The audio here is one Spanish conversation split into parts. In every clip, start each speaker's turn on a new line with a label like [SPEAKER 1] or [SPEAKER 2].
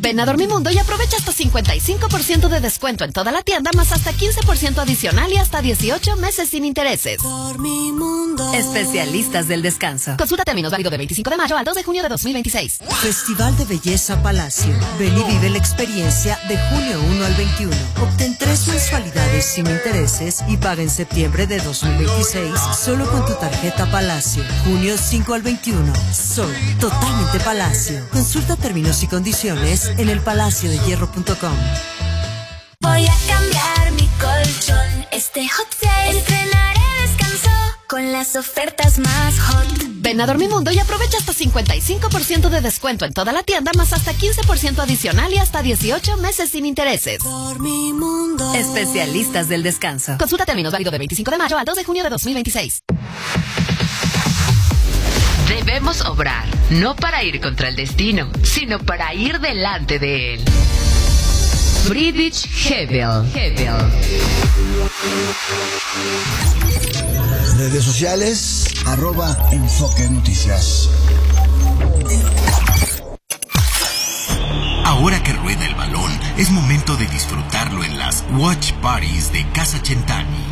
[SPEAKER 1] Ven a Dormimundo y aprovecha hasta 55% de descuento en toda la tienda, más hasta 15% adicional y hasta 18 meses sin intereses.
[SPEAKER 2] Dormimundo.
[SPEAKER 1] Especialistas del descanso. Consulta términos, válido de 25 de mayo al 2 de junio de 2026.
[SPEAKER 2] Festival de Belleza Palacio. Ven y vive la experiencia de junio 1 al 21. Obtén 3 mensualidades sin intereses y paga en septiembre de 2026 solo con tu tarjeta Palacio. Junio 5 al 21. Soy totalmente Palacio. Consulta términos y condiciones en elpalaciodehierro.com.
[SPEAKER 3] Voy a cambiar mi colchón. Este hot sale estrenaré descanso con las ofertas más hot.
[SPEAKER 1] Ven a Dormimundo y aprovecha hasta 55% de descuento en toda la tienda, más hasta 15% adicional y hasta 18 meses sin intereses.
[SPEAKER 2] Dormimundo.
[SPEAKER 1] Especialistas del descanso. Consulta términos, válido de 25 de mayo al 2 de junio de 2026.
[SPEAKER 4] Debemos obrar, no para ir contra el destino, sino para ir delante de él. Friedrich Hebel.
[SPEAKER 5] Redes sociales, @Enfoque Noticias.
[SPEAKER 6] Ahora que rueda el balón, es momento de disfrutarlo en las Watch Parties de Casa Centani.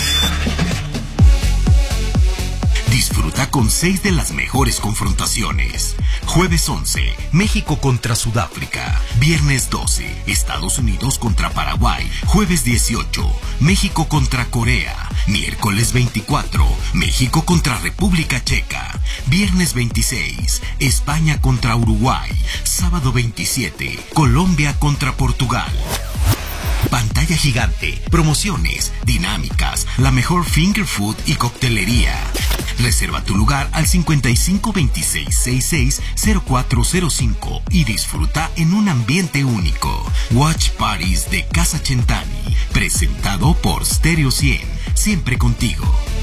[SPEAKER 6] Disfruta con 6 de las mejores confrontaciones. Jueves 11, México contra Sudáfrica. Viernes 12, Estados Unidos contra Paraguay. Jueves 18, México contra Corea. Miércoles 24, México contra República Checa. Viernes 26, España contra Uruguay. Sábado 27, Colombia contra Portugal. Pantalla gigante, promociones, dinámicas, la mejor finger food y coctelería. Reserva tu lugar al 5526660405 y disfruta en un ambiente único. Watch Parties de Casa Centani, presentado por Stereo 100, siempre contigo.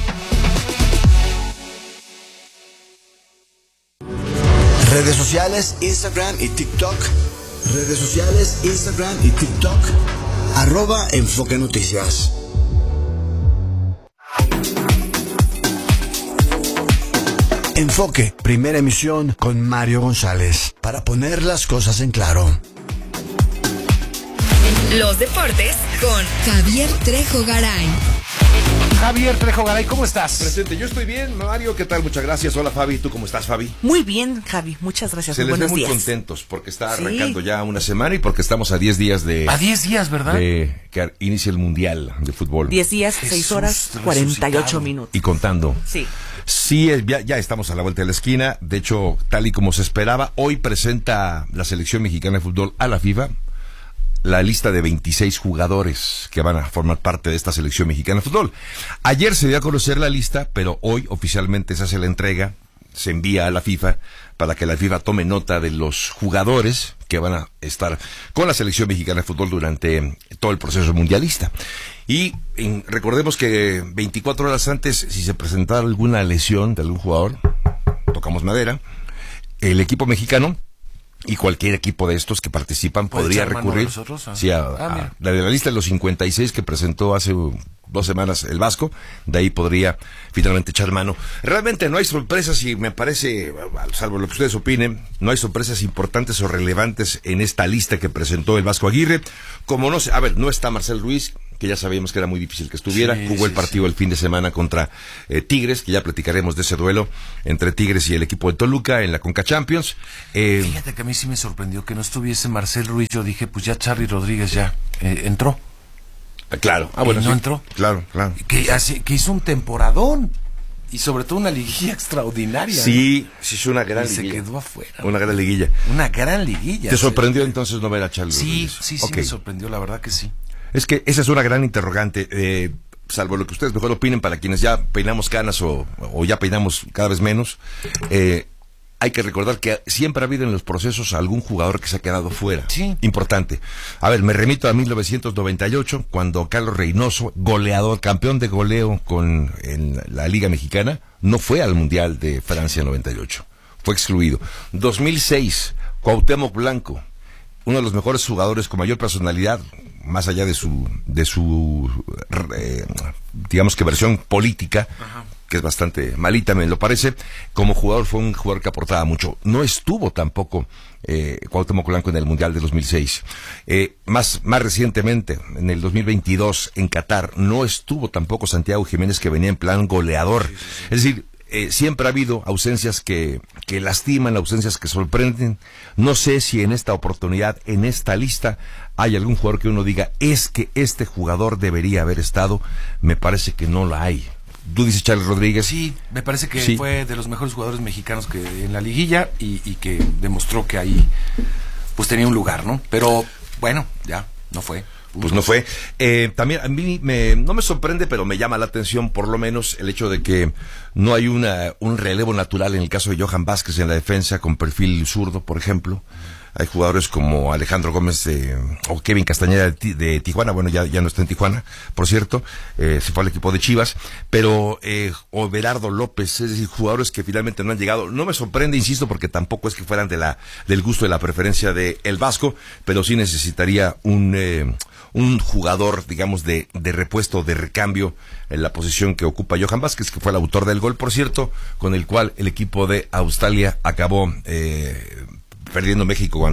[SPEAKER 5] Redes sociales, Instagram y TikTok. Redes sociales, Instagram y TikTok. @Enfoque Noticias. Enfoque, primera emisión con Mario González. Para poner las cosas en claro.
[SPEAKER 7] Los deportes con Javier Trejo Garay.
[SPEAKER 8] Javier Trejo Garay, ¿cómo estás?
[SPEAKER 9] Presente, yo estoy bien, Mario, ¿qué tal? Muchas gracias. Hola, Fabi, ¿tú cómo estás, Fabi?
[SPEAKER 10] Muy bien, Javi, muchas gracias.
[SPEAKER 9] Se les ve muy contentos porque está arrancando ya una semana y porque estamos a 10 días de...
[SPEAKER 8] A 10 días, ¿verdad?
[SPEAKER 9] De que inicie el Mundial de Fútbol.
[SPEAKER 10] 10 días, 6 horas, 48 minutos.
[SPEAKER 9] Y contando.
[SPEAKER 10] Sí.
[SPEAKER 9] Sí, ya estamos a la vuelta de la esquina. De hecho, tal y como se esperaba, hoy presenta la selección mexicana de fútbol a la FIFA la lista de 26 jugadores que van a formar parte de esta selección mexicana de fútbol. Ayer se dio a conocer la lista, pero hoy oficialmente se hace la entrega, se envía a la FIFA para que la FIFA tome nota de los jugadores que van a estar con la selección mexicana de fútbol durante todo el proceso mundialista. Y recordemos que 24 horas antes, si se presentara alguna lesión de algún jugador, tocamos madera, el equipo mexicano y cualquier equipo de estos que participan podría recurrir a la de la lista de los 56 que presentó hace 2 semanas el Vasco. De ahí podría finalmente echar mano. Realmente no hay sorpresas y me parece, salvo lo que ustedes opinen, no hay sorpresas importantes o relevantes en esta lista que presentó el Vasco Aguirre. Como no sé, no está Marcel Ruiz, que ya sabíamos que era muy difícil que estuviera. Jugó el partido el fin de semana contra Tigres, que ya platicaremos de ese duelo entre Tigres y el equipo de Toluca en la Conca Champions.
[SPEAKER 8] Fíjate que a mí sí me sorprendió que no estuviese Marcel Ruiz. Yo dije, pues ya Charly Rodríguez ya entró.
[SPEAKER 9] Claro.
[SPEAKER 8] Bueno, no entró.
[SPEAKER 9] Claro.
[SPEAKER 8] Que hizo un temporadón. Y sobre todo una liguilla extraordinaria.
[SPEAKER 9] Sí, sí, es una gran liguilla.
[SPEAKER 8] Se quedó afuera.
[SPEAKER 9] Una gran liguilla.
[SPEAKER 8] Una gran liguilla.
[SPEAKER 9] ¿Te sorprendió entonces no ver a Charly
[SPEAKER 8] Rodríguez?
[SPEAKER 9] Sí,
[SPEAKER 8] me sorprendió, la verdad que sí.
[SPEAKER 9] Es que esa es una gran interrogante, salvo lo que ustedes mejor opinen, para quienes ya peinamos canas o ya peinamos cada vez menos, hay que recordar que siempre ha habido en los procesos algún jugador que se ha quedado fuera.
[SPEAKER 8] Sí.
[SPEAKER 9] Importante. Me remito a 1998, cuando Carlos Reynoso, goleador, campeón de goleo en la Liga Mexicana, no fue al Mundial de Francia 98. Fue excluido. 2006, Cuauhtémoc Blanco, uno de los mejores jugadores con mayor personalidad, más allá de su digamos que versión política, que es bastante malita, me lo parece. Como jugador fue un jugador que aportaba mucho. No estuvo tampoco Cuauhtémoc Blanco en el Mundial de 2006. Más recientemente, en el 2022, en Qatar, no estuvo tampoco Santiago Jiménez, que venía en plan goleador. Sí. Es decir, siempre ha habido ausencias que lastiman, ausencias que sorprenden. No sé si en esta oportunidad, en esta lista, hay algún jugador que uno diga, es que este jugador debería haber estado. Me parece que no la hay. Tú dices Charles Rodríguez.
[SPEAKER 8] Sí, me parece que fue de los mejores jugadores mexicanos que en la liguilla y que demostró que ahí pues tenía un lugar, ¿no? Pero bueno, ya, no fue.
[SPEAKER 9] Pues no fue. También a mí no me sorprende, pero me llama la atención por lo menos el hecho de que no hay un relevo natural en el caso de Johan Vázquez en la defensa con perfil zurdo, por ejemplo. Hay jugadores como Alejandro Gómez o Kevin Castañeda de Tijuana, bueno, ya no está en Tijuana, por cierto, se fue al equipo de Chivas, pero o Berardo López, es decir, jugadores que finalmente no han llegado. No me sorprende, insisto, porque tampoco es que fueran del gusto de la preferencia de el Vasco, pero sí necesitaría un jugador, digamos, de repuesto, de recambio en la posición que ocupa Johan Vázquez, que fue el autor del gol, por cierto, con el cual el equipo de Australia acabó ganando México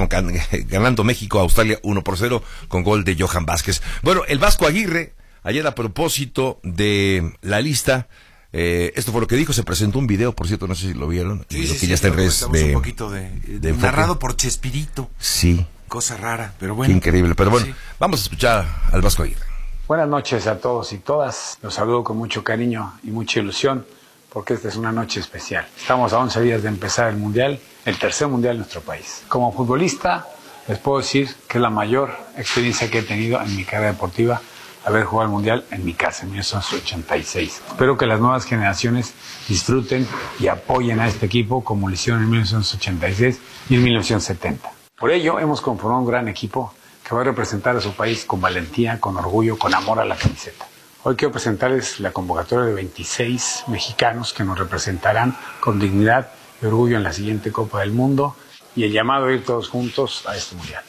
[SPEAKER 9] a Australia 1-0 con gol de Johan Vázquez. Bueno, el Vasco Aguirre, ayer a propósito de la lista, esto fue lo que dijo, se presentó un video, por cierto, no sé si lo vieron, que ya está en redes
[SPEAKER 8] un poquito de narrado por Chespirito.
[SPEAKER 9] Sí.
[SPEAKER 8] Cosa rara, pero bueno.
[SPEAKER 9] Qué increíble, pero bueno, vamos a escuchar al Vasco Aguirre.
[SPEAKER 11] Buenas noches a todos y todas, los saludo con mucho cariño y mucha ilusión, porque esta es una noche especial. Estamos a 11 días de empezar el Mundial, el tercer Mundial de nuestro país. Como futbolista, les puedo decir que es la mayor experiencia que he tenido en mi carrera deportiva, haber jugado el Mundial en mi casa, en 1986. Espero que las nuevas generaciones disfruten y apoyen a este equipo como lo hicieron en 1986 y en 1970. Por ello, hemos conformado un gran equipo que va a representar a su país con valentía, con orgullo, con amor a la camiseta. Hoy quiero presentarles la convocatoria de 26 mexicanos que nos representarán con dignidad y orgullo en la siguiente Copa del Mundo y el llamado a ir todos juntos a este Mundial.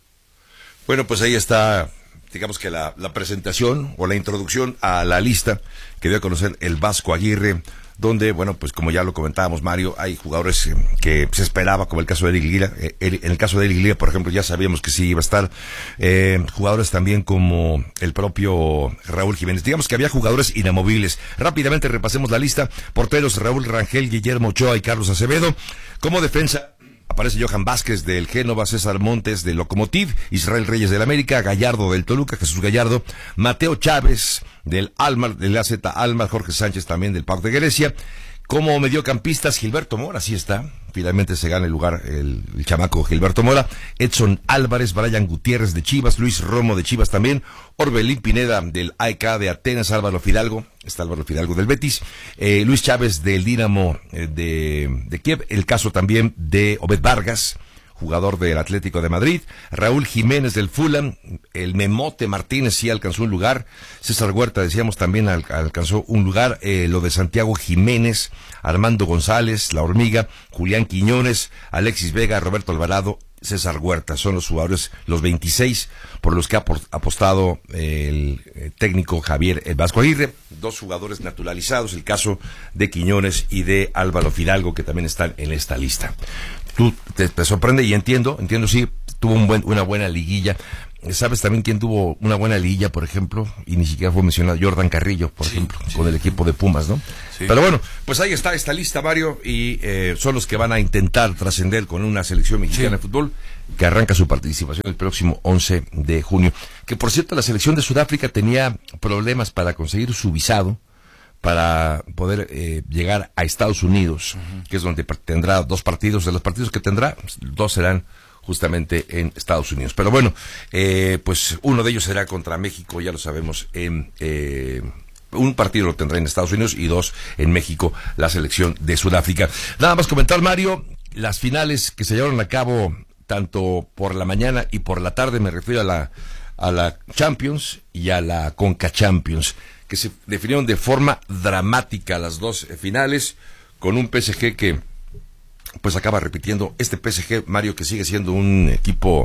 [SPEAKER 9] Bueno, pues ahí está, digamos que la presentación o la introducción a la lista que dio a conocer el Vasco Aguirre, donde, bueno, pues como ya lo comentábamos, Mario, hay jugadores que se esperaba, como el caso de Eric Lira. En el caso de Eric Lira, por ejemplo, ya sabíamos que sí iba a estar. Jugadores también como el propio Raúl Jiménez. Digamos que había jugadores inamovibles. Rápidamente repasemos la lista. Porteros: Raúl Rangel, Guillermo Ochoa y Carlos Acevedo. Como defensa aparece Johan Vázquez del Génova, César Montes del Lokomotiv, Israel Reyes del América, Gallardo del Toluca, Jesús Gallardo, Mateo Chávez del Almar, del AZ Almar, Jorge Sánchez también del PAOK de Grecia. Como mediocampistas, Gilberto Mora, así está, finalmente se gana el lugar el chamaco Gilberto Mora, Edson Álvarez, Brian Gutiérrez de Chivas, Luis Romo de Chivas también, Orbelín Pineda del AEK de Atenas, Álvaro Fidalgo, está Álvaro Fidalgo del Betis, Luis Chávez del Dinamo de Kiev, el caso también de Obed Vargas, jugador del Atlético de Madrid, Raúl Jiménez del Fulham, el Memote Martínez sí alcanzó un lugar, César Huerta, decíamos, también alcanzó un lugar, lo de Santiago Jiménez, Armando González, La Hormiga, Julián Quiñones, Alexis Vega, Roberto Alvarado, César Huerta, son los jugadores, los 26 por los que ha apostado el técnico Javier el Vasco Aguirre, 2 jugadores naturalizados, el caso de Quiñones y de Álvaro Fidalgo, que también están en esta lista. Tú te sorprende y entiendo, sí, tuvo una buena liguilla. ¿Sabes también quién tuvo una buena liguilla, por ejemplo? Y ni siquiera fue mencionado, Jordan Carrillo, por ejemplo, con el equipo de Pumas, ¿no? Sí. Pero bueno, pues ahí está esta lista, Mario, y son los que van a intentar trascender con una selección mexicana de fútbol que arranca su participación el próximo 11 de junio. Que, por cierto, la selección de Sudáfrica tenía problemas para conseguir su visado para poder llegar a Estados Unidos, que es donde tendrá 2 partidos. De los partidos que tendrá, 2 serán justamente en Estados Unidos. Pero bueno, pues uno de ellos será contra México, ya lo sabemos, un partido lo tendrá en Estados Unidos y 2 en México, la selección de Sudáfrica. Nada más comentar, Mario, las finales que se llevaron a cabo tanto por la mañana y por la tarde, me refiero a la Champions y a la Conca Champions, que se definieron de forma dramática las 2 finales, con un PSG que pues acaba repitiendo, este PSG, Mario, que sigue siendo un equipo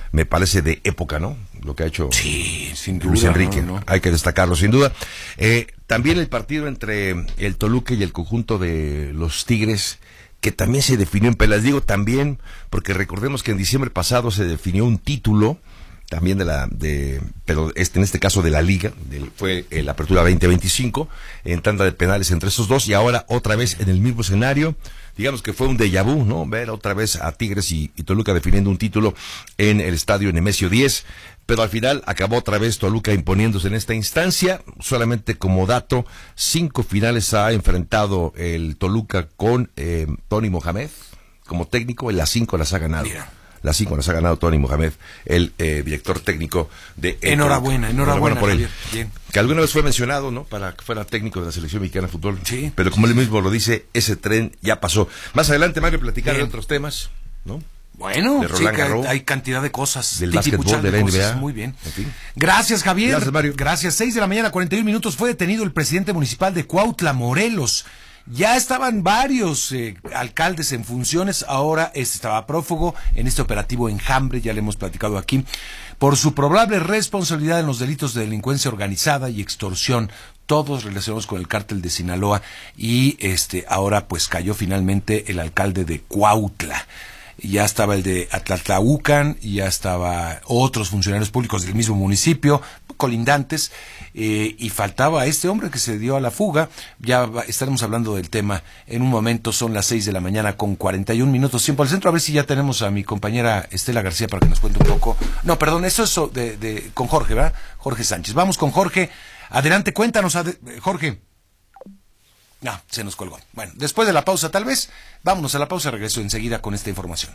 [SPEAKER 9] me parece de época, ¿no? Lo que ha hecho
[SPEAKER 8] sin duda,
[SPEAKER 9] Luis Enrique,
[SPEAKER 8] no.
[SPEAKER 9] Hay que destacarlo sin duda. También el partido entre el Toluca y el conjunto de los Tigres, que también se definió en pelas. Digo también porque recordemos que en diciembre pasado se definió un título también pero en este caso de la Liga, fue la Apertura 2025, en tanda de penales entre esos dos, y ahora otra vez en el mismo escenario. Digamos que fue un déjà vu, ¿no? Ver otra vez a Tigres y Toluca definiendo un título en el estadio Nemesio 10, pero al final acabó otra vez Toluca imponiéndose en esta instancia. Solamente como dato, 5 finales ha enfrentado el Toluca con Tony Mohamed como técnico, y las 5 las ha ganado. Mira. Las 5 las ha ganado Tony Mohamed, el director técnico de...
[SPEAKER 8] Enhorabuena
[SPEAKER 9] por él.
[SPEAKER 8] Bien.
[SPEAKER 9] Que alguna vez fue mencionado, ¿no? Para que fuera técnico de la selección mexicana de fútbol.
[SPEAKER 8] Sí.
[SPEAKER 9] Pero como él mismo lo dice, ese tren ya pasó. Más adelante, Mario, platicar de otros temas, ¿no?
[SPEAKER 8] Bueno,
[SPEAKER 9] de Roland Garros,
[SPEAKER 8] hay cantidad de cosas.
[SPEAKER 9] Del básquetbol, de la NBA.
[SPEAKER 8] Muy bien.
[SPEAKER 9] En fin.
[SPEAKER 8] Gracias, Javier.
[SPEAKER 9] Gracias, Mario.
[SPEAKER 8] Gracias. 6 de la mañana, 41 minutos. Fue detenido el presidente municipal de Cuautla, Morelos. Ya estaban varios alcaldes en funciones, ahora estaba prófugo en este operativo Enjambre, ya le hemos platicado aquí, por su probable responsabilidad en los delitos de delincuencia organizada y extorsión, todos relacionados con el cártel de Sinaloa, y ahora pues cayó finalmente el alcalde de Cuautla. Ya estaba el de Atlatlaucan, y ya estaba otros funcionarios públicos del mismo municipio, colindantes, y faltaba este hombre que se dio a la fuga. Ya estaremos hablando del tema en un momento. Son las 6 de la mañana con 41 minutos, tiempo al centro. A ver si ya tenemos a mi compañera Estela García para que nos cuente un poco. No, perdón, eso es con Jorge, ¿verdad? Jorge Sánchez. Vamos con Jorge. Adelante, cuéntanos, Jorge. No, se nos colgó. Bueno, después de la pausa tal vez. Vámonos a la pausa, regreso enseguida con esta información.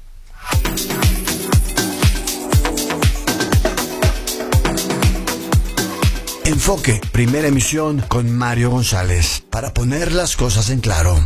[SPEAKER 5] Enfoque, primera emisión con Mario González, para poner las cosas en claro.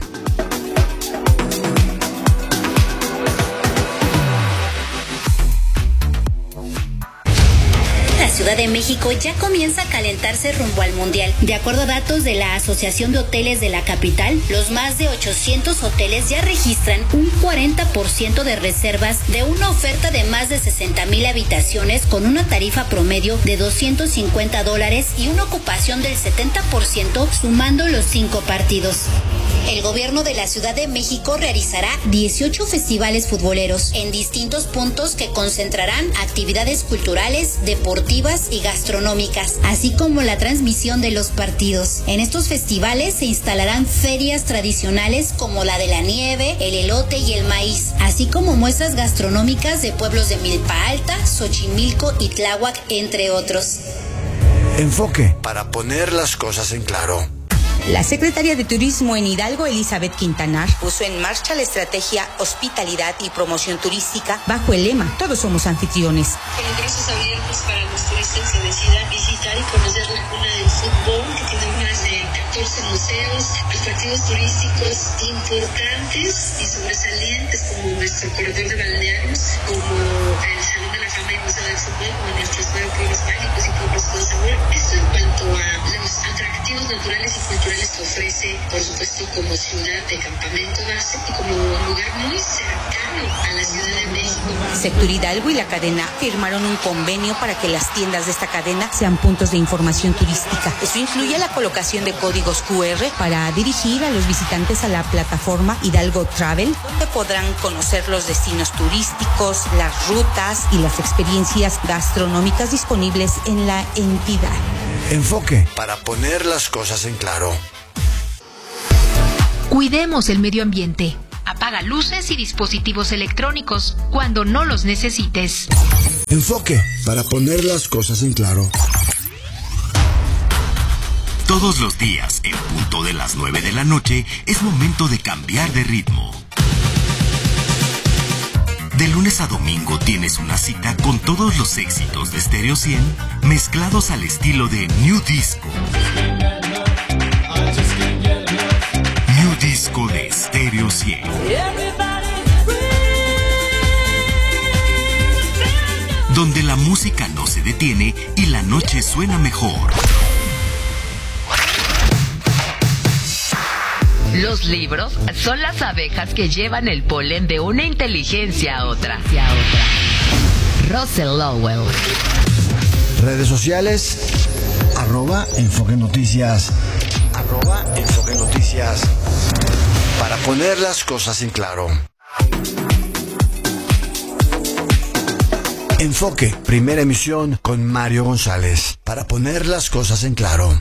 [SPEAKER 12] Ciudad de México ya comienza a calentarse rumbo al Mundial. De acuerdo a datos de la Asociación de Hoteles de la capital, los más de 800 hoteles ya registran un 40% de reservas de una oferta de más de 60,000 habitaciones con una tarifa promedio de $250 y una ocupación del 70% sumando los 5 partidos. El gobierno de la Ciudad de México realizará 18 festivales futboleros en distintos puntos que concentrarán actividades culturales, deportivas y gastronómicas, así como la transmisión de los partidos. En estos festivales se instalarán ferias tradicionales como la de la nieve, el elote y el maíz, así como muestras gastronómicas de pueblos de Milpa Alta, Xochimilco y Tláhuac, entre otros.
[SPEAKER 5] Enfoque, para poner las cosas en claro.
[SPEAKER 13] La secretaria de Turismo en Hidalgo, Elizabeth Quintanar, puso en marcha la estrategia Hospitalidad y Promoción Turística bajo el lema Todos somos anfitriones.
[SPEAKER 14] Con los brazos abiertos para los turistas que decidan visitar y conocer la cuna del fútbol, que tiene más de 14 museos, atractivos turísticos importantes y sobresalientes como nuestro corredor de balnearios, como el Salón de la Fama y Museo del Fútbol, como nuestros 9 pueblos mágicos y pueblos con sabor. Esto en cuanto a los atractivos naturales y culturales que ofrece, por supuesto, como ciudad de campamento base y como lugar muy cercano a la Ciudad de México.
[SPEAKER 13] Sector Hidalgo y la cadena firmaron un convenio para que las tiendas de esta cadena sean puntos de información turística. Eso incluye la colocación de códigos QR para dirigir a los visitantes a la plataforma Hidalgo Travel, donde podrán conocer los destinos turísticos, las rutas y las experiencias gastronómicas disponibles en la entidad.
[SPEAKER 5] Enfoque, para poner las cosas en claro.
[SPEAKER 4] Cuidemos el medio ambiente. Apaga luces y dispositivos electrónicos cuando no los necesites.
[SPEAKER 5] Enfoque, para poner las cosas en claro.
[SPEAKER 6] Todos los días, en punto de las 9 de la noche, es momento de cambiar de ritmo. De lunes a domingo tienes una cita con todos los éxitos de Stereo 100 mezclados al estilo de New Disco. New Disco de Stereo 100. Donde la música no se detiene y la noche suena mejor.
[SPEAKER 4] Los libros son las abejas que llevan el polen de una inteligencia a otra. Russell Lowell.
[SPEAKER 5] Redes sociales, @Enfoque Noticias. @Enfoque Noticias. Para poner las cosas en claro. Enfoque, primera emisión con Mario González. Para poner las cosas en claro.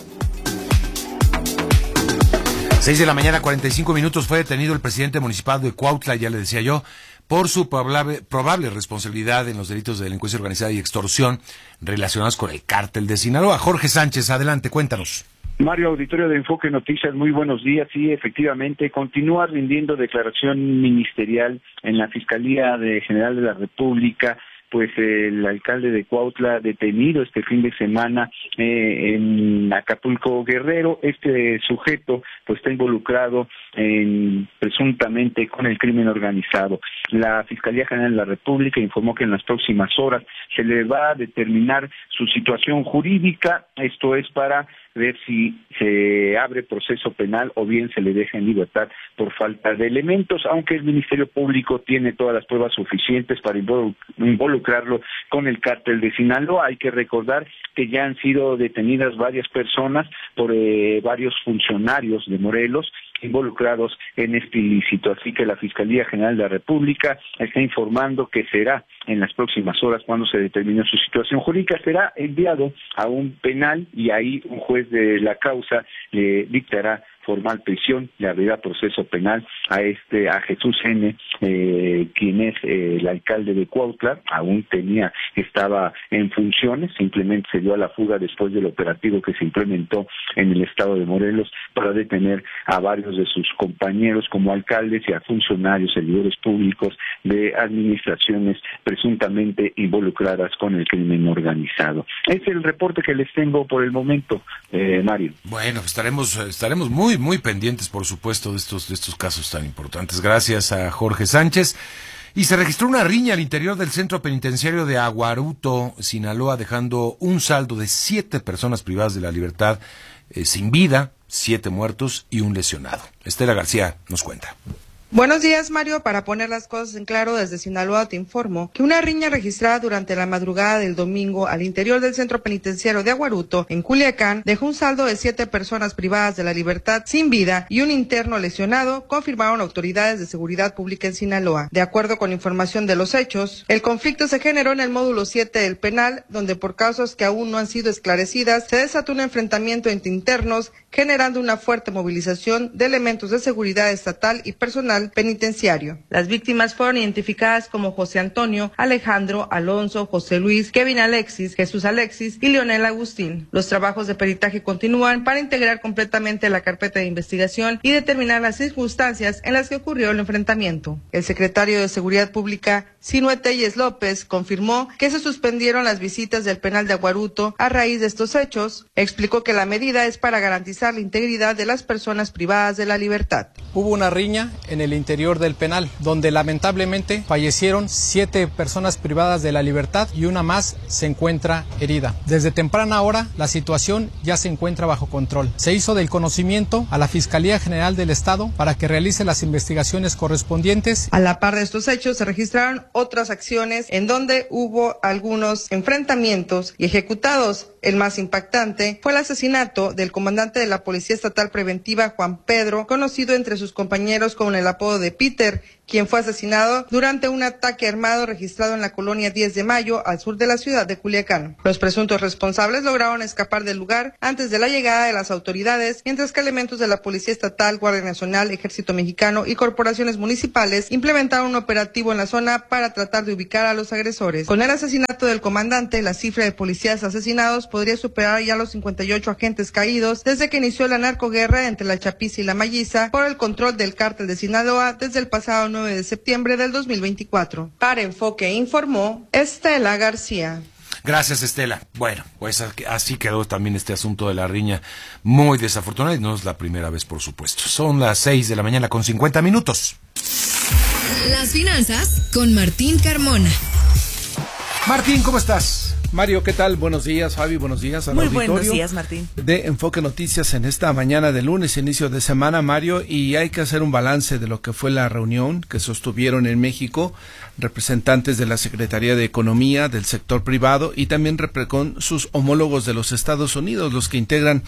[SPEAKER 8] 6 de la mañana, 45 minutos, fue detenido el presidente municipal de Cuautla, ya le decía yo, por su probable responsabilidad en los delitos de delincuencia organizada y extorsión relacionados con el cártel de Sinaloa. Jorge Sánchez, adelante, cuéntanos.
[SPEAKER 15] Mario, auditorio de Enfoque Noticias, muy buenos días. Sí, efectivamente, continúa rindiendo declaración ministerial en la Fiscalía General de la República, pues el alcalde de Cuautla detenido este fin de semana en Acapulco, Guerrero. Este sujeto pues está involucrado presuntamente con el crimen organizado. La Fiscalía General de la República informó que en las próximas horas se le va a determinar su situación jurídica, esto es para ver si se abre proceso penal o bien se le deja en libertad por falta de elementos, aunque el Ministerio Público tiene todas las pruebas suficientes para involucrarlo con el cártel de Sinaloa. Hay que recordar que ya han sido detenidas varias personas por varios funcionarios de Morelos involucrados en este ilícito, así que la Fiscalía General de la República está informando que será en las próximas horas cuando se determine su situación jurídica, será enviado a un penal y ahí un juez de la causa le dictará formal prisión, le abrirá proceso penal a Jesús N., quien es el alcalde de Cuautla, estaba en funciones, simplemente se dio a la fuga después del operativo que se implementó en el estado de Morelos para detener a varios de sus compañeros como alcaldes y a funcionarios, servidores públicos de administraciones presuntamente involucradas con el crimen organizado. Es el reporte que les tengo por el momento, Mario.
[SPEAKER 8] Bueno, estaremos muy pendientes, por supuesto, de estos casos tan importantes. Gracias a Jorge Sánchez. Y se registró una riña al interior del centro penitenciario de Aguaruto, Sinaloa, dejando un saldo de 7 personas privadas de la libertad sin vida, 7 muertos y un lesionado. Estela García nos cuenta.
[SPEAKER 16] Buenos días, Mario. Para poner las cosas en claro, desde Sinaloa te informo que una riña registrada durante la madrugada del domingo al interior del centro penitenciario de Aguaruto, en Culiacán, dejó un saldo de 7 personas privadas de la libertad sin vida y un interno lesionado, confirmaron autoridades de seguridad pública en Sinaloa. De acuerdo con información de los hechos, el conflicto se generó en el módulo 7 del penal, donde por causas que aún no han sido esclarecidas, se desató un enfrentamiento entre internos, generando una fuerte movilización de elementos de seguridad estatal y personal penitenciario. Las víctimas fueron identificadas como José Antonio, Alejandro, Alonso, José Luis, Kevin Alexis, Jesús Alexis y Leonel Agustín. Los trabajos de peritaje continúan para integrar completamente la carpeta de investigación y determinar las circunstancias en las que ocurrió el enfrentamiento. El secretario de Seguridad Pública, Sinue Telles López, confirmó que se suspendieron las visitas del penal de Aguaruto a raíz de estos hechos. Explicó que la medida es para garantizar la integridad de las personas privadas de la libertad.
[SPEAKER 17] Hubo una riña en el interior del penal, donde lamentablemente fallecieron 7 personas privadas de la libertad y una más se encuentra herida. Desde temprana hora, la situación ya se encuentra bajo control. Se hizo del conocimiento a la Fiscalía General del Estado para que realice las investigaciones correspondientes.
[SPEAKER 16] A la par de estos hechos, se registraron otras acciones en donde hubo algunos enfrentamientos y ejecutados. El más impactante fue el asesinato del comandante de la Policía Estatal Preventiva, Juan Pedro, conocido entre sus compañeros con el apodo de Peter, quien fue asesinado durante un ataque armado registrado en la colonia 10 de Mayo, al sur de la ciudad de Culiacán. Los presuntos responsables lograron escapar del lugar antes de la llegada de las autoridades, mientras que elementos de la Policía Estatal, Guardia Nacional, Ejército Mexicano y corporaciones municipales implementaron un operativo en la zona para tratar de ubicar a los agresores. Con el asesinato del comandante, la cifra de policías asesinados podría superar ya los 58 agentes caídos desde que inició la narcoguerra entre la Chapiza y la Malliza por el control del cártel de Sinaloa desde el pasado 9 de septiembre del 2024. Para Enfoque informó Estela García.
[SPEAKER 8] Gracias, Estela. Bueno, pues así quedó también este asunto de la riña, muy desafortunado, y no es la primera vez, por supuesto. Son las 6 de la mañana con 50 minutos.
[SPEAKER 7] Las finanzas con Martín Carmona.
[SPEAKER 8] Martín, ¿cómo estás?
[SPEAKER 18] Mario, ¿qué tal? Buenos días, Fabi, buenos días al auditorio.
[SPEAKER 10] Muy buenos días, Martín.
[SPEAKER 18] De Enfoque Noticias en esta mañana de lunes, inicio de semana, Mario, y hay que hacer un balance de lo que fue la reunión que sostuvieron en México representantes de la Secretaría de Economía, del sector privado y también con sus homólogos de los Estados Unidos, los que integran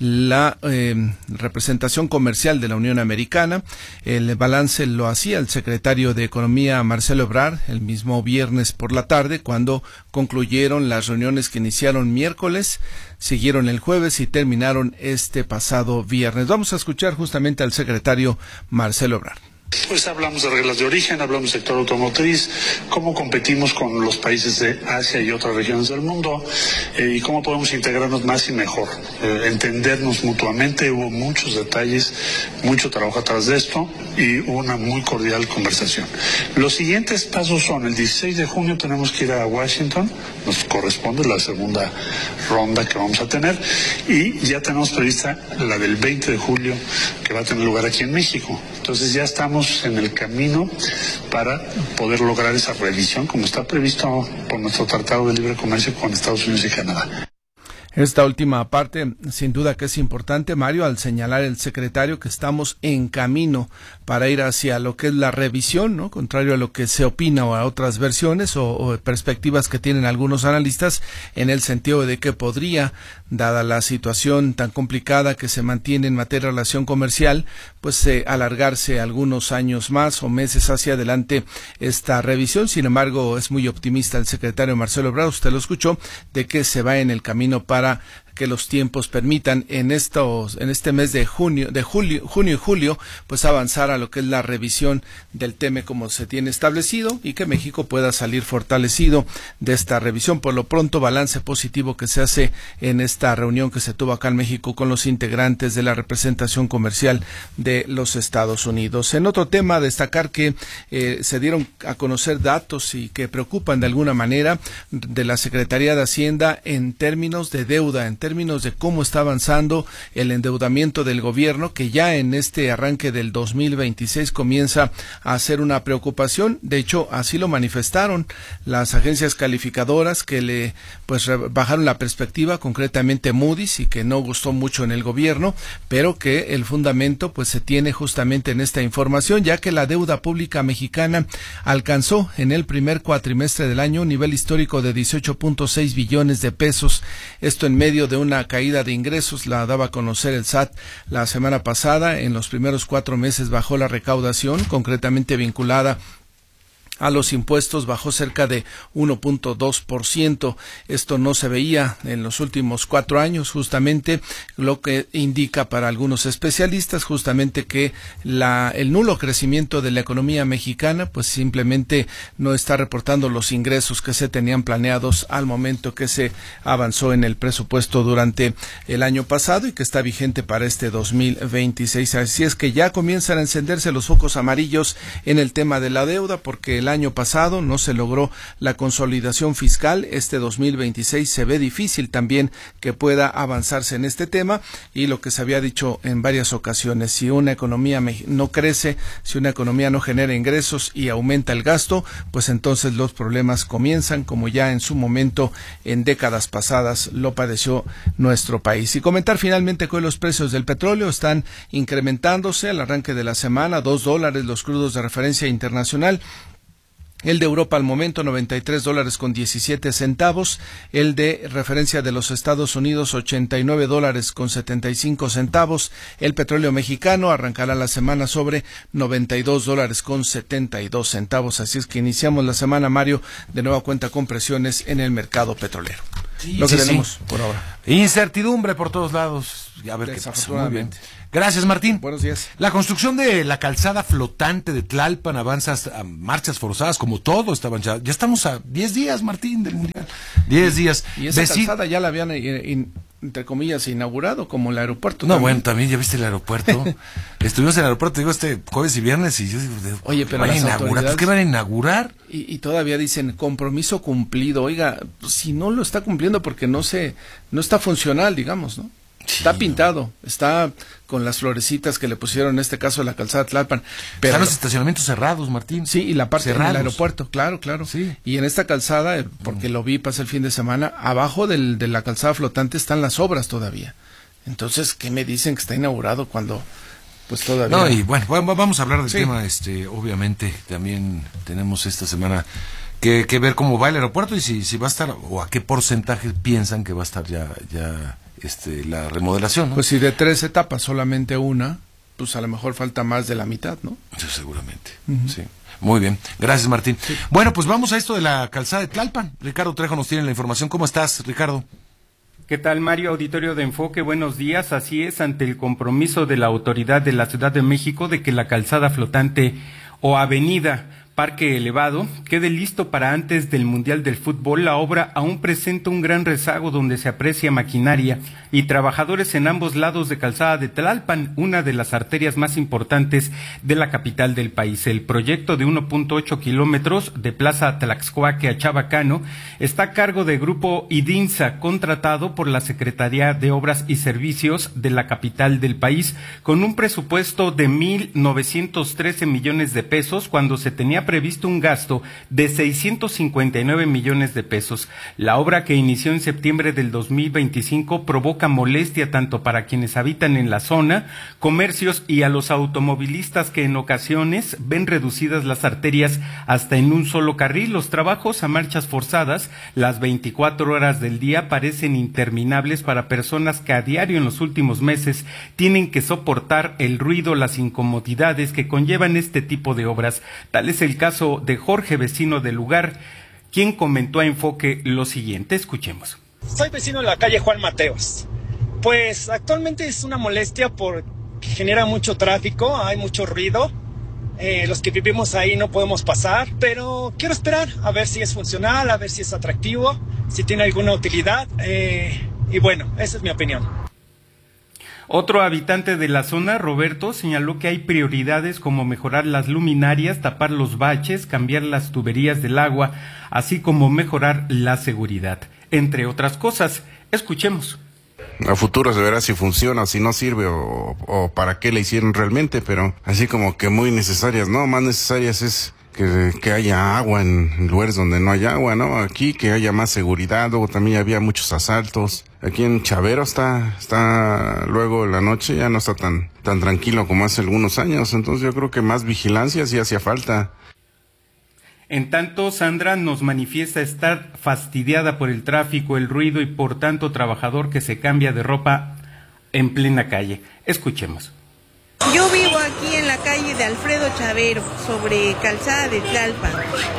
[SPEAKER 18] la representación comercial de la Unión Americana. El balance lo hacía el secretario de Economía, Marcelo Ebrard, el mismo viernes por la tarde, cuando concluyeron las reuniones que iniciaron miércoles, siguieron el jueves y terminaron este pasado viernes. Vamos a escuchar justamente al secretario Marcelo Ebrard.
[SPEAKER 19] Pues hablamos de reglas de origen, hablamos del sector automotriz, cómo competimos con los países de Asia y otras regiones del mundo y cómo podemos integrarnos más y mejor, entendernos mutuamente. Hubo muchos detalles, mucho trabajo atrás de esto y una muy cordial conversación. Los siguientes pasos son: el 16 de junio tenemos que ir a Washington, nos corresponde la segunda ronda que vamos a tener, y ya tenemos prevista la del 20 de julio que va a tener lugar aquí en México. Entonces ya estamos en el camino para poder lograr esa revisión como está previsto por nuestro Tratado de Libre Comercio con Estados Unidos y Canadá.
[SPEAKER 18] Esta última parte, sin duda que es importante, Mario, al señalar el secretario que estamos en camino para ir hacia lo que es la revisión, ¿no? Contrario a lo que se opina o a otras versiones o perspectivas que tienen algunos analistas, en el sentido de que podría, dada la situación tan complicada que se mantiene en materia de relación comercial, pues alargarse algunos años más o meses hacia adelante esta revisión. Sin embargo, es muy optimista el secretario Marcelo Ebrard, usted lo escuchó, de que se va en el camino para que los tiempos permitan en este mes de junio y julio, pues avanzar a lo que es la revisión del tema como se tiene establecido y que México pueda salir fortalecido de esta revisión. Por lo pronto, balance positivo que se hace en esta reunión que se tuvo acá en México con los integrantes de la representación comercial de los Estados Unidos. En otro tema, destacar que se dieron a conocer datos y que preocupan de alguna manera de la Secretaría de Hacienda en términos de deuda, en términos de cómo está avanzando el endeudamiento del gobierno, que ya en este arranque del 2026 comienza a ser una preocupación. De hecho, así lo manifestaron las agencias calificadoras que le bajaron la perspectiva, concretamente Moody's, y que no gustó mucho en el gobierno, pero que el fundamento pues se tiene justamente en esta información, ya que la deuda pública mexicana alcanzó en el primer cuatrimestre del año un nivel histórico de 18.6 billones de pesos. Esto en medio de una caída de ingresos, la daba a conocer el SAT la semana pasada. En los primeros 4 meses bajó la recaudación, concretamente vinculada a los impuestos, bajó cerca de 1.2%. Esto no se veía en los últimos 4 años, justamente lo que indica para algunos especialistas justamente que el nulo crecimiento de la economía mexicana pues simplemente no está reportando los ingresos que se tenían planeados al momento que se avanzó en el presupuesto durante el año pasado y que está vigente para este 2026. Así es que ya comienzan a encenderse los focos amarillos en el tema de la deuda, porque el año pasado no se logró la consolidación fiscal. Este 2026 se ve difícil también que pueda avanzarse en este tema, y lo que se había dicho en varias ocasiones: si una economía no crece, si una economía no genera ingresos y aumenta el gasto, pues entonces los problemas comienzan, como ya en su momento en décadas pasadas lo padeció nuestro país. Y comentar finalmente que hoy los precios del petróleo están incrementándose al arranque de la semana, $2 los crudos de referencia internacional. El de Europa al momento $93.17, el de referencia de los Estados Unidos $89.75, el petróleo mexicano arrancará la semana sobre $92.72. Así es que iniciamos la semana, Mario, de nueva cuenta con presiones en el mercado petrolero.
[SPEAKER 8] Sí,
[SPEAKER 18] lo que tenemos por ahora.
[SPEAKER 8] Incertidumbre por todos lados. A ver qué pasa. Muy bien. Gracias, Martín.
[SPEAKER 18] Buenos días.
[SPEAKER 8] La construcción de la calzada flotante de Tlalpan avanza a marchas forzadas, como todo está avanzado. Ya estamos a 10 días, Martín, del Mundial. 10 días.
[SPEAKER 18] Y esa calzada ya la habían, entre comillas, inaugurado, como el aeropuerto.
[SPEAKER 8] No, también. Bueno, también ya viste el aeropuerto. Estuvimos en el aeropuerto, digo, este jueves y viernes, y yo digo,
[SPEAKER 18] oye, pero ¿van a inaugurar?
[SPEAKER 8] ¿Por qué van a inaugurar?
[SPEAKER 18] Y todavía dicen compromiso cumplido. Oiga, si no lo está cumpliendo porque no está funcional, digamos, ¿no? Está pintado, está con las florecitas que le pusieron, en este caso la calzada Tlalpan. Pero
[SPEAKER 8] están los estacionamientos cerrados, Martín.
[SPEAKER 18] Sí, y la parte del aeropuerto, claro.
[SPEAKER 8] Sí.
[SPEAKER 18] Y en esta calzada, porque lo vi, pasé el fin de semana, abajo de la calzada flotante están las obras todavía. Entonces, ¿qué me dicen que está inaugurado cuando pues todavía?
[SPEAKER 8] No, y bueno, vamos a hablar del tema, obviamente también tenemos esta semana que ver cómo va el aeropuerto y si va a estar, o a qué porcentaje piensan que va a estar ya la remodelación, ¿no?
[SPEAKER 18] Pues si de 3 etapas solamente una, pues a lo mejor falta más de la mitad, ¿no?
[SPEAKER 8] Sí, seguramente, sí. Muy bien, gracias Martín. Sí. Bueno, pues vamos a esto de la calzada de Tlalpan. Ricardo Trejo nos tiene la información. ¿Cómo estás, Ricardo?
[SPEAKER 20] ¿Qué tal, Mario? Auditorio de Enfoque, buenos días. Así es, ante el compromiso de la autoridad de la Ciudad de México de que la calzada flotante o avenida Parque Elevado quede listo para antes del Mundial del Fútbol, la obra aún presenta un gran rezago donde se aprecia maquinaria y trabajadores en ambos lados de calzada de Tlalpan, una de las arterias más importantes de la capital del país. El proyecto de 1.8 kilómetros de Plaza Tlaxcuaque a Chabacano está a cargo de Grupo IDINSA, contratado por la Secretaría de Obras y Servicios de la capital del país, con un presupuesto de 1.913 millones de pesos cuando se tenía previsto un gasto de 659 millones de pesos. La obra, que inició en septiembre del 2025, provoca molestia tanto para quienes habitan en la zona, comercios y a los automovilistas que en ocasiones ven reducidas las arterias hasta en un solo carril. Los trabajos a marchas forzadas, las 24 horas del día, parecen interminables para personas que a diario en los últimos meses tienen que soportar el ruido, las incomodidades que conllevan este tipo de obras. Tal es el caso de Jorge, vecino del lugar, quien comentó a Enfoque lo siguiente. Escuchemos.
[SPEAKER 21] Soy vecino de la calle Juan Mateos. Pues actualmente es una molestia porque genera mucho tráfico, hay mucho ruido. Los que vivimos ahí no podemos pasar, pero quiero esperar a ver si es funcional, a ver si es atractivo, si tiene alguna utilidad. Y bueno, esa es mi opinión.
[SPEAKER 20] Otro habitante de la zona, Roberto, señaló que hay prioridades como mejorar las luminarias, tapar los baches, cambiar las tuberías del agua, así como mejorar la seguridad, entre otras cosas. Escuchemos.
[SPEAKER 22] A futuro se verá si funciona, si no sirve o para qué la hicieron realmente, pero así como que muy necesarias, ¿no? Más necesarias es que haya agua en lugares donde no hay agua, ¿no? Aquí que haya más seguridad. Luego también había muchos asaltos. Aquí en Chavero está luego en la noche ya no está tan tranquilo como hace algunos años. Entonces yo creo que más vigilancia sí hacía falta.
[SPEAKER 20] En tanto, Sandra nos manifiesta estar fastidiada por el tráfico, el ruido y por tanto trabajador que se cambia de ropa en plena calle. Escuchemos.
[SPEAKER 23] Yo vivo aquí en la calle de Alfredo Chavero, sobre calzada de Tlalpan.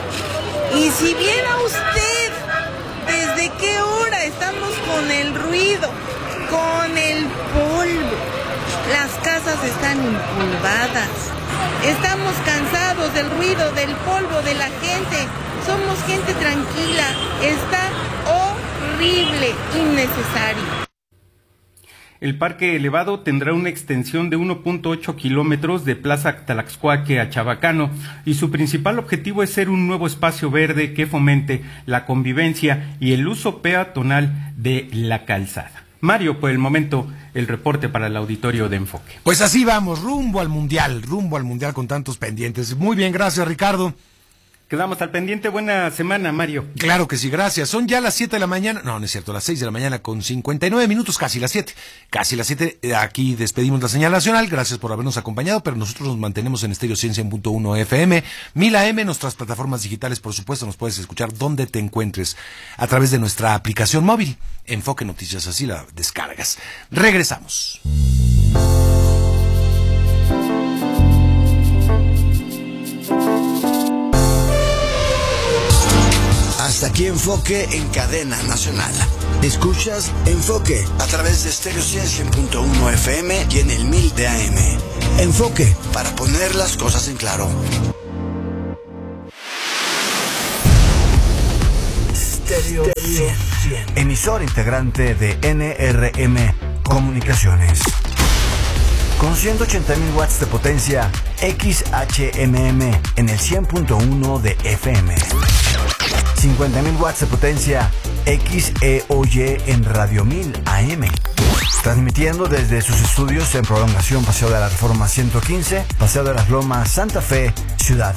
[SPEAKER 23] Y si viera usted desde qué hora estamos con el ruido, con el polvo. Las casas están empolvadas. Estamos cansados del ruido, del polvo, de la gente. Somos gente tranquila. Está horrible, innecesario.
[SPEAKER 20] El Parque Elevado tendrá una extensión de 1.8 kilómetros de Plaza Tlaxcuaque a Chabacano y su principal objetivo es ser un nuevo espacio verde que fomente la convivencia y el uso peatonal de la calzada. Mario, por el momento, el reporte para el auditorio de Enfoque.
[SPEAKER 8] Pues así vamos, rumbo al Mundial con tantos pendientes. Muy bien, gracias Ricardo.
[SPEAKER 20] Quedamos al pendiente. Buena semana, Mario.
[SPEAKER 8] Claro que sí, gracias. Son ya las 7 de la mañana. No, no es cierto, las 6 de la mañana con 59 minutos, casi las 7. Casi las 7. Aquí despedimos la señal nacional. Gracias por habernos acompañado, pero nosotros nos mantenemos en Estéreo 100.1 FM, 1000 AM, nuestras plataformas digitales, por supuesto, nos puedes escuchar donde te encuentres a través de nuestra aplicación móvil. Enfoque Noticias, así la descargas. Regresamos.
[SPEAKER 5] Hasta aquí Enfoque en cadena nacional. Escuchas Enfoque a través de Estéreo 100.1 FM y en el 1000 de AM. Enfoque, para poner las cosas en claro. Estéreo 100. Emisor integrante de NRM Comunicaciones. Con 180.000 watts de potencia, XHMM en el 100.1 de FM. 50.000 watts de potencia, XEOY en Radio 1000 AM.
[SPEAKER 1] transmitiendo desde sus estudios en Prolongación Paseo de la Reforma 115, Paseo de las Lomas, Santa Fe, Ciudad